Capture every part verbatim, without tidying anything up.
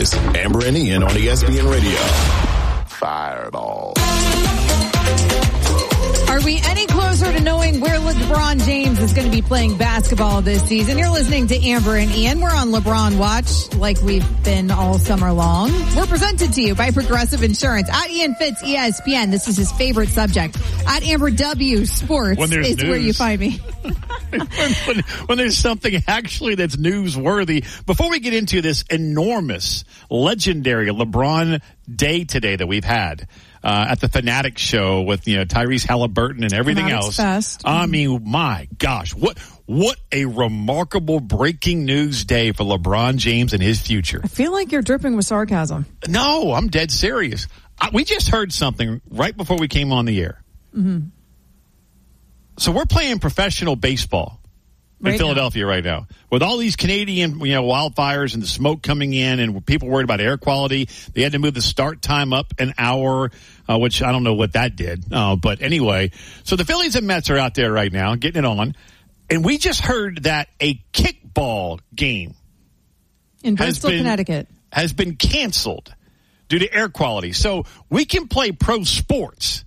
is Amber and Ian on E S P N Radio. Fireball. Are we any closer to knowing where LeBron James is going to be playing basketball this season? You're listening to Amber and Ian. We're on LeBron Watch like we've been all summer long. We're presented to you by Progressive Insurance. At Ian Fitz, E S P N. This is his favorite subject. At Amber W Sports is news. Where you find me. when, when, when there's something actually that's newsworthy. Before we get into this enormous, legendary LeBron Day today that we've had, Uh, at the Fanatics show with, you know, Tyrese Halliburton and everything Fanatics else. Fest. I mean, my gosh, what, what a remarkable breaking news day for LeBron James and his future. I feel like you're dripping with sarcasm. No, I'm dead serious. I, we just heard something right before we came on the air. Mm-hmm. So we're playing professional baseball in right Philadelphia now. right now with all these Canadian, you know, wildfires and the smoke coming in and people worried about air quality. They had to move the start time up an hour, uh, which I don't know what that did. Uh, but anyway, so the Phillies and Mets are out there right now getting it on. And we just heard that a kickball game in Bristol, been, Connecticut has been canceled due to air quality. So we can play pro sports,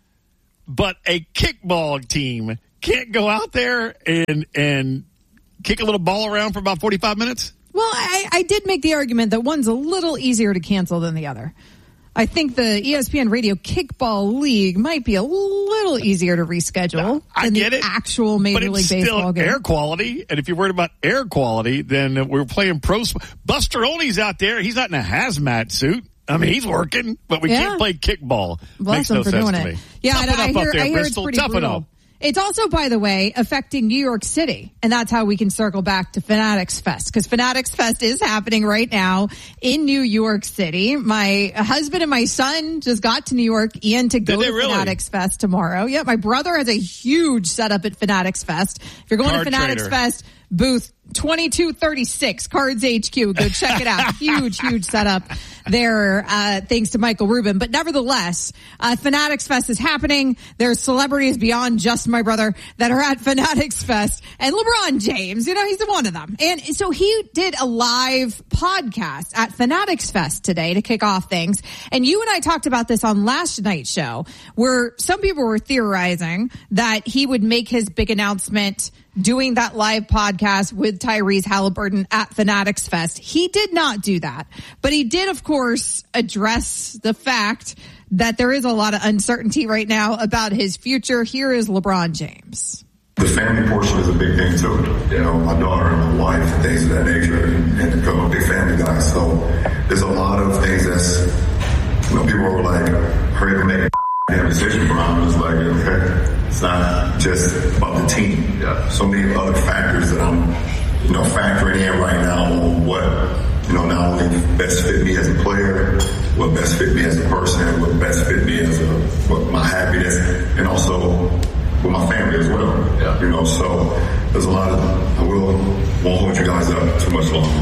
but a kickball team can't go out there and and kick a little ball around for about forty-five minutes? Well, I, I did make the argument that one's a little easier to cancel than the other. I think the E S P N Radio Kickball League might be a little easier to reschedule no, I than get the it, actual Major League Baseball game. game. Air quality, and if you're worried about air quality, then we're playing pro. Buster Olney's out there. He's not in a hazmat suit. I mean, he's working, but we yeah. can't play kickball. Bless Makes him no for sense doing to it. me. Yeah, Toughen I, up hear, up there, I hear Bristol. it's pretty Toughen brutal. up. It's also, by the way, affecting New York City, and that's how we can circle back to Fanatics Fest, because Fanatics Fest is happening right now in New York City. My husband and my son just got to New York, Ian, to go to really? Fanatics Fest tomorrow. Yeah, my brother has a huge setup at Fanatics Fest. If you're going Card to Fanatics trader. Fest, booth twenty-two thirty-six, Cards H Q. Go check it out. Huge, huge setup there, uh, thanks to Michael Rubin. But nevertheless, uh, Fanatics Fest is happening. There's celebrities beyond just my brother that are at Fanatics Fest. And LeBron James, you know, he's one of them. And so he did a live podcast at Fanatics Fest today to kick off things. And you and I talked about this on last night's show, where some people were theorizing that he would make his big announcement doing that live podcast with Tyrese Halliburton at Fanatics Fest. He did not do that, but he did, of course, address the fact that there is a lot of uncertainty right now about his future. Here is LeBron James. The family portion is a big thing too. You know, my daughter and my wife and things of that nature, and, and become a big family guy. So there's a lot of things that's, you know, people are like, hurry to make a damn decision, Brian. It's like, okay. It's not just about the team. Yeah. So many other factors that I'm, you know, factoring in right now on what, you know, not only best fit me as a player, what best fit me as a person, what best fit me as a, what my happiness, and also with my family as well. Yeah. You know, so there's a lot of, I will, won't hold you guys up too much longer.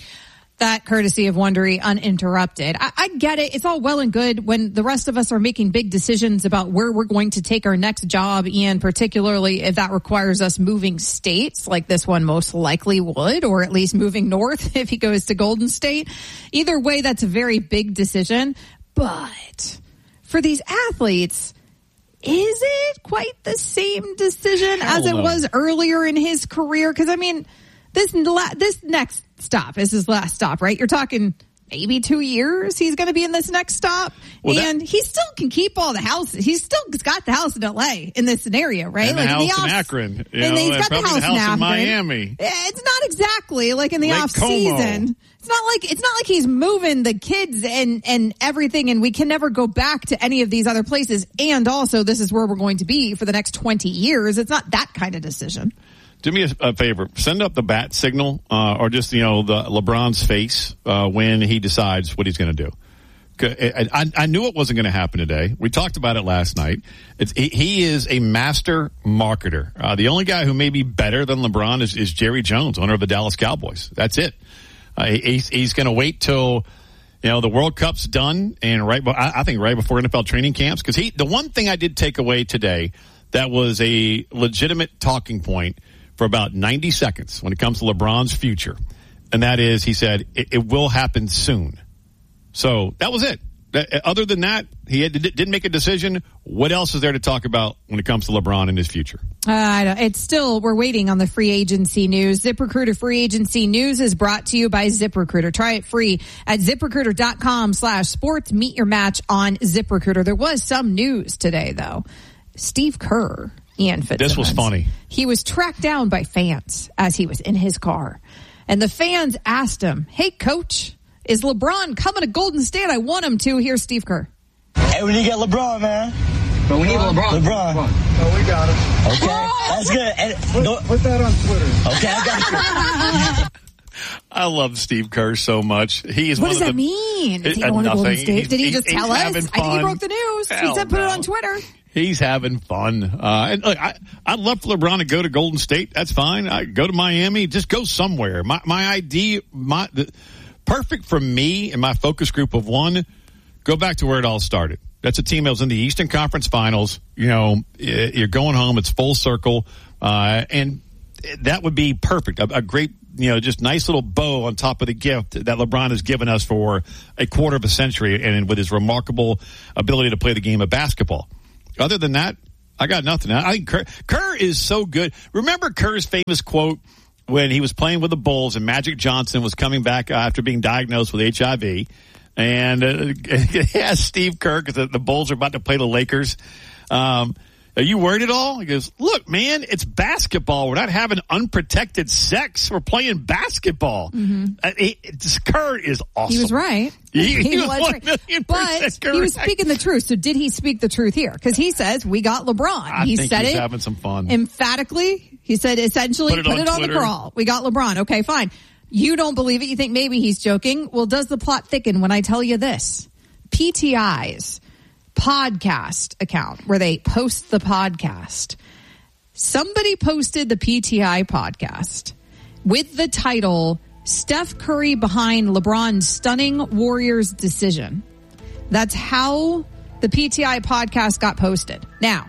That courtesy of Wondery Uninterrupted. I, I get it. It's all well and good when the rest of us are making big decisions about where we're going to take our next job, Ian, particularly if that requires us moving states like this one most likely would, or at least moving north if he goes to Golden State. Either way, that's a very big decision. But for these athletes, is it quite the same decision Hell as it no. was earlier in his career? Because, I mean, this this next stop is his last stop, right? You're talking maybe two years he's going to be in this next stop. Well, and that, he still can keep all the houses. He's still got the house in L A in this scenario, right? And like the in house the in off, Akron. You and know, he's got the house, the house in, in Akron. Miami. It's not exactly like in the Lake off Como. season. It's not like it's not like he's moving the kids and and everything, and we can never go back to any of these other places. And also, this is where we're going to be for the next twenty years. It's not that kind of decision. Do me a, a favor. Send up the bat signal, uh, or just, you know, the LeBron's face, uh, when he decides what he's going to do. I, I, I knew it wasn't going to happen today. We talked about it last night. It's, he, he is a master marketer. Uh, the only guy who may be better than LeBron is, is Jerry Jones, owner of the Dallas Cowboys. That's it. Uh, he, he's, he's going to wait till, you know, the World Cup's done, and right, I, I think right before N F L training camps. Because he, the one thing I did take away today that was a legitimate talking point for about ninety seconds when it comes to LeBron's future, and that is, he said, it, it will happen soon. So that was it. Other than that, he had, didn't make a decision. What else is there to talk about when it comes to LeBron and his future? Uh, I don't, it's still, we're waiting on the free agency news. ZipRecruiter free agency news is brought to you by ZipRecruiter. Try it free at ZipRecruiter.com slash sports. Meet your match on ZipRecruiter. There was some news today, though. Steve Kerr, Ian Fitzsimmons. This was funny. He was tracked down by fans as he was in his car. And the fans asked him, hey, coach, is LeBron coming to Golden State? I want him to. Here's Steve Kerr. Hey, we need to get LeBron, man. But we need LeBron. LeBron. LeBron. Oh, we got him. Okay, that's good. And, put, put that on Twitter. Okay, I got you. I love Steve Kerr so much. He is what one does of that the, mean? Is he uh, going to Golden nothing. State? He's, Did he he's, just tell us? I think he broke the news. Hell he said put no. it on Twitter. He's having fun. Uh, and look, I, I'd love for LeBron to go to Golden State. That's fine. I go to Miami. Just go somewhere. My, my idea, my, the, perfect for me and my focus group of one, go back to where it all started. That's a team that was in the Eastern Conference Finals. You know, you're going home. It's full circle. Uh, and that would be perfect. A, a great, you know, just nice little bow on top of the gift that LeBron has given us for a quarter of a century and with his remarkable ability to play the game of basketball. Other than that, I got nothing. I think Kerr, Kerr is so good. Remember Kerr's famous quote when he was playing with the Bulls and Magic Johnson was coming back after being diagnosed with H I V. And uh, he asked Steve Kerr, because the, the Bulls are about to play the Lakers, um, are you worried at all? He goes, look, man, it's basketball. We're not having unprotected sex. We're playing basketball. Mm-hmm. Uh, he, Kerr is awesome. He was right. He, he, he was, was one right. million But correct. he was speaking the truth. So did he speak the truth here? Because he says, we got LeBron. I he think said he's it having some fun. emphatically. He said essentially, put it put on, it on the crawl. We got LeBron. Okay, fine. You don't believe it. You think maybe he's joking. Well, does the plot thicken when I tell you this? P T I's podcast account where they post the podcast. Somebody posted the P T I podcast with the title, Steph Curry behind LeBron's stunning Warriors decision. That's how the P T I podcast got posted. Now,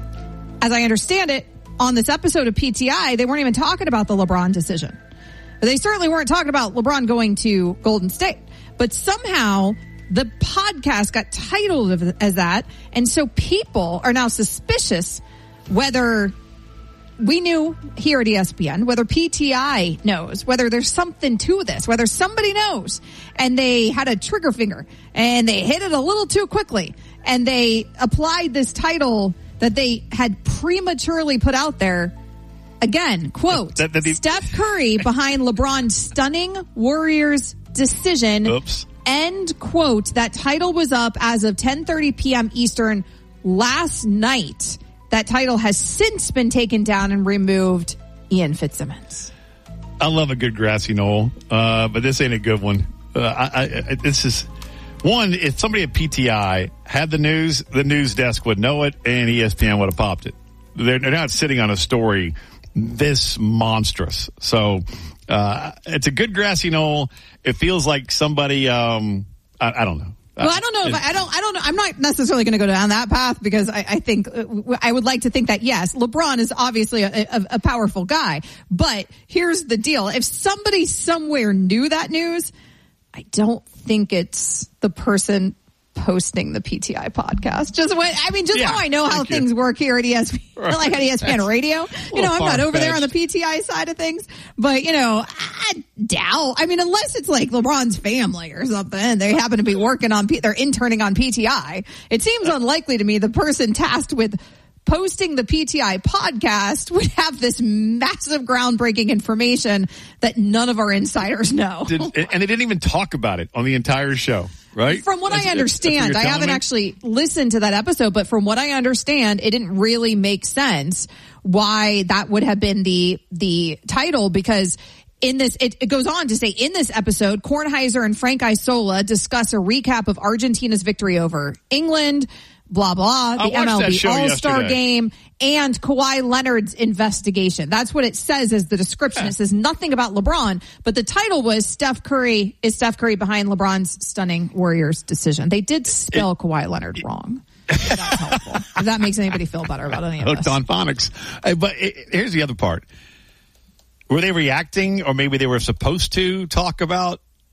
as I understand it, on this episode of P T I, they weren't even talking about the LeBron decision. They certainly weren't talking about LeBron going to Golden State. But somehow the podcast got titled as that. And so people are now suspicious whether we knew here at E S P N, whether P T I knows, whether there's something to this, whether somebody knows. And they had a trigger finger and they hit it a little too quickly. And they applied this title that they had prematurely put out there. Again, quote, that, that, that, Steph Curry behind LeBron's stunning Warriors decision. Oops. End quote. That title was up as of ten thirty p.m. Eastern last night. That title has since been taken down and removed. Ian Fitzsimmons. I love a good grassy knoll, uh, but this ain't a good one. Uh, I, I, this is one. If somebody at P T I had the news, the news desk would know it, and E S P N would have popped it. They're, they're not sitting on a story this monstrous. So uh, it's a good grassy knoll. It feels like somebody. Um, I, I don't know. Well, I don't know if I, I don't, I don't know. I'm not necessarily going to go down that path because I, I think uh, I would like to think that yes, LeBron is obviously a, a, a powerful guy, but here's the deal. If somebody somewhere knew that news, I don't think it's the person posting the P T I podcast. Just what, I mean, just yeah, how I know how things you. work here at E S P N, right. like at E S P N Radio. You know, I'm not over there on the P T I side of things, but you know, I doubt, I mean, unless it's like LeBron's family or something, they happen to be working on, they're interning on P T I. It seems unlikely to me the person tasked with posting the P T I podcast would have this massive groundbreaking information that none of our insiders know. Did, and they didn't even talk about it on the entire show. Right? From what that's, I understand, I haven't me? actually listened to that episode, but from what I understand, it didn't really make sense why that would have been the the title, because in this, it, it goes on to say, in this episode, Kornheiser and Frank Isola discuss a recap of Argentina's victory over England, blah, blah, the M L B All-Star game, and Kawhi Leonard's investigation. That's what it says as the description. Yeah. It says nothing about LeBron, but the title was Steph Curry, is Steph Curry behind LeBron's stunning Warriors decision. They did spell it, Kawhi Leonard it, wrong. If that's helpful. If that makes anybody feel better about any of this. Hooked on phonics. Uh, but it, here's the other part. Were they reacting, or maybe they were supposed to talk about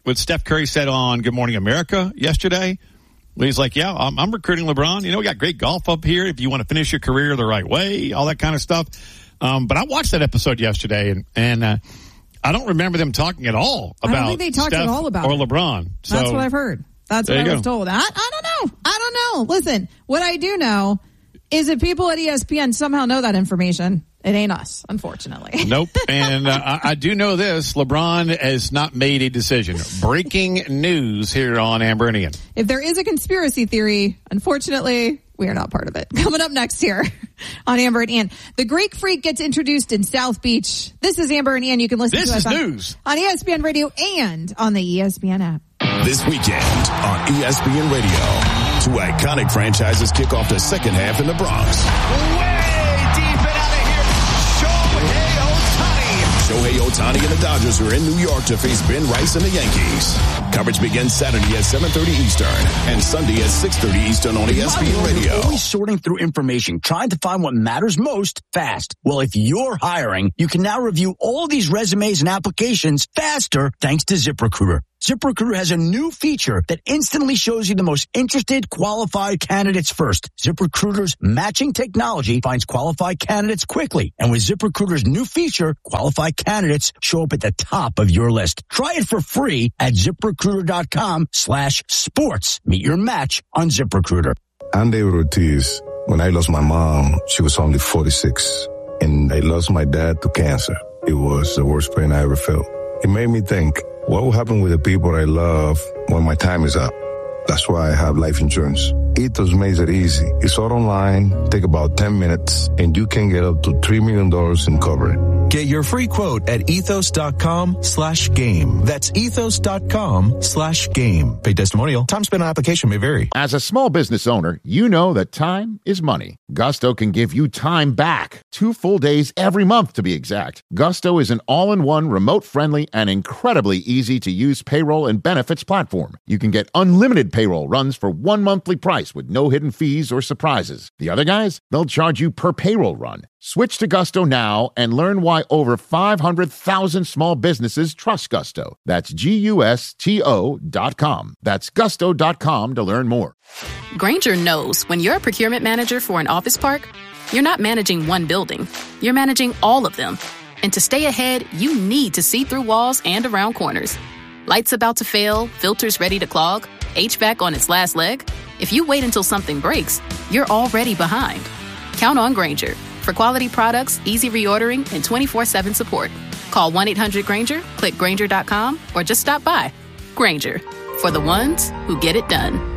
what Steph Curry said on Good Morning America yesterday? He's like, yeah, I'm, I'm recruiting LeBron. You know, we got great golf up here if you want to finish your career the right way, all that kind of stuff. Um, but I watched that episode yesterday, and, and uh, I don't remember them talking at all about I don't think they talked Steph at all about or it. LeBron. So, that's what I've heard. That's what I was told. I, I don't know. I don't know. Listen, what I do know is that people at E S P N somehow know that information. It ain't us, unfortunately. Nope. And uh, I, I do know this. LeBron has not made a decision. Breaking news here on Amber and Ian. If there is a conspiracy theory, unfortunately, we are not part of it. Coming up next here on Amber and Ian. The Greek Freak gets introduced in South Beach. This is Amber and Ian. You can listen this to us is on, news. on E S P N Radio and on the E S P N app. This weekend on E S P N Radio, two iconic franchises kick off the second half in the Bronx. Way deep and out of here, Shohei Ohtani. Shohei Ohtani and the Dodgers are in New York to face Ben Rice and the Yankees. Coverage begins Saturday at seven thirty Eastern and Sunday at six thirty Eastern on E S P N Radio. You're always sorting through information, trying to find what matters most fast. Well, if you're hiring, you can now review all these resumes and applications faster thanks to ZipRecruiter. ZipRecruiter has a new feature that instantly shows you the most interested, qualified candidates first. ZipRecruiter's matching technology finds qualified candidates quickly. And with ZipRecruiter's new feature, qualified candidates show up at the top of your list. Try it for free at ZipRecruiter.com slash sports. Meet your match on ZipRecruiter. I'm David Ortiz. When I lost my mom, she was only forty-six. And I lost my dad to cancer. It was the worst pain I ever felt. It made me think, what will happen with the people I love when my time is up? That's why I have life insurance. Ethos makes it easy. It's all online, take about ten minutes, and you can get up to three million dollars in coverage. Get your free quote at ethos.com slash game. That's ethos.com slash game. Pay testimonial. Time spent on application may vary. As a small business owner, you know that time is money. Gusto can give you time back. Two full days every month, to be exact. Gusto is an all-in-one, remote-friendly, and incredibly easy-to-use payroll and benefits platform. You can get unlimited payroll runs for one monthly price with no hidden fees or surprises. The other guys, they'll charge you per payroll run. Switch to Gusto now and learn why over five hundred thousand small businesses trust Gusto. That's G U S T O dot com. That's gusto dot com to learn more. Grainger knows when you're a procurement manager for an office park, you're not managing one building. You're managing all of them. And to stay ahead, you need to see through walls and around corners. Lights about to fail, filters ready to clog, H V A C on its last leg. If you wait until something breaks, you're already behind. Count on Grainger for quality products, easy reordering, and twenty-four seven support. Call one eight hundred Grainger, click Grainger dot com, or just stop by. Grainger, for the ones who get it done.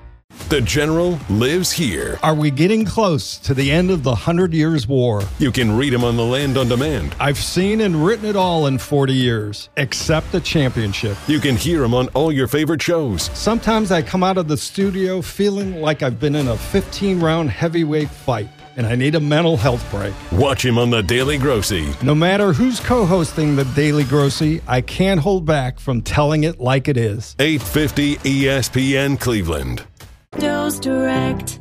The General lives here. Are we getting close to the end of the Hundred Years' War? You can read him on The Land on Demand. I've seen and written it all in forty years, except the championship. You can hear him on all your favorite shows. Sometimes I come out of the studio feeling like I've been in a fifteen-round heavyweight fight, and I need a mental health break. Watch him on The Daily Grossy. No matter who's co-hosting The Daily Grossy, I can't hold back from telling it like it is. eight fifty E S P N Cleveland. Dose Direct.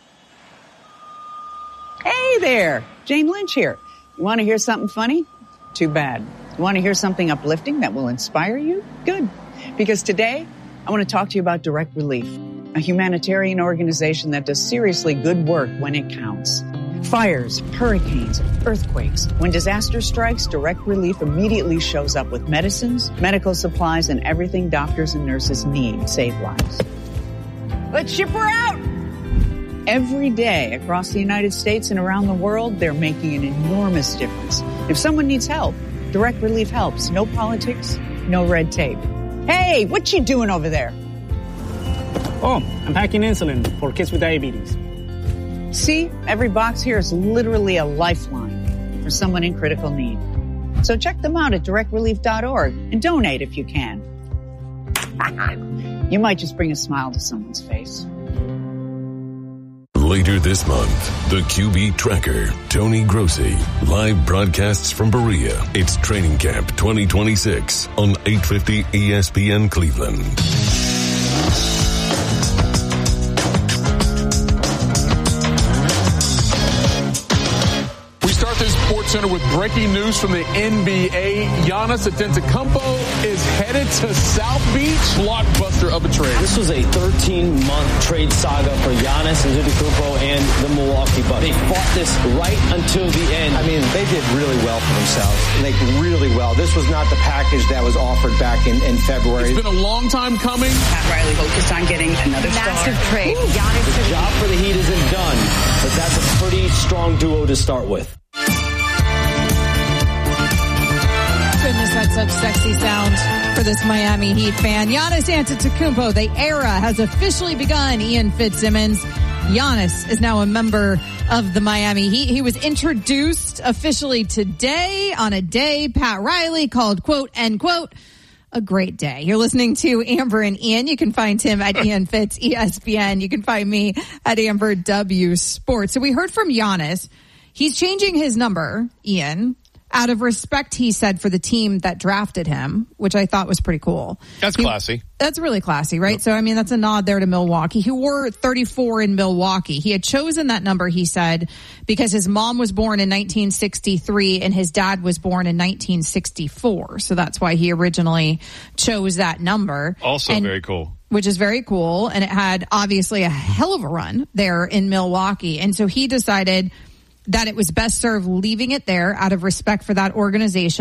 Hey there, Jane Lynch here. You want to hear something funny? Too bad. You want to hear something uplifting that will inspire you? Good. Because today, I want to talk to you about Direct Relief, a humanitarian organization that does seriously good work when it counts. Fires, hurricanes, earthquakes. When disaster strikes, Direct Relief immediately shows up with medicines, medical supplies, and everything doctors and nurses need to save lives. Let's ship her out! Every day across the United States and around the world, they're making an enormous difference. If someone needs help, Direct Relief helps. No politics, no red tape. Hey, what you doing over there? Oh, I'm packing insulin for kids with diabetes. See, every box here is literally a lifeline for someone in critical need. So check them out at direct relief dot org and donate if you can. You might just bring a smile to someone's face. Later this month, the Q B Tracker, Tony Grossi, live broadcasts from Berea. It's Training Camp twenty twenty-six on eight fifty E S P N Cleveland. SportsCenter with breaking news from the N B A. Giannis Antetokounmpo is headed to South Beach. Blockbuster of a trade. This was a thirteen-month trade saga for Giannis Antetokounmpo and the Milwaukee Bucks. They fought this right until the end. I mean, they did really well for themselves. Like, really well. This was not the package that was offered back in, in February. It's been a long time coming. Pat Riley focused on getting another Massive star. trade. Giannis The job for the Heat isn't done, but that's a pretty strong duo to start with. Goodness, that's such sexy sound for this Miami Heat fan. Giannis Antetokounmpo, the era has officially begun. Ian Fitzsimmons. Giannis is now a member of the Miami Heat. He was introduced officially today on a day Pat Riley called, quote, end quote, a great day. You're listening to Amber and Ian. You can find him at Ian Fitz, E S P N. You can find me at Amber W Sports. So we heard from Giannis. He's changing his number, Ian, out of respect, he said, for the team that drafted him, which I thought was pretty cool. That's he, classy. That's really classy, right? Yep. So, I mean, that's a nod there to Milwaukee. He wore thirty-four in Milwaukee. He had chosen that number, he said, because his mom was born in nineteen sixty-three and his dad was born in nineteen sixty-four. So that's why he originally chose that number. Also and, very cool. Which is very cool. And it had obviously a hell of a run there in Milwaukee. And so he decided that it was best served leaving it there out of respect for that organization.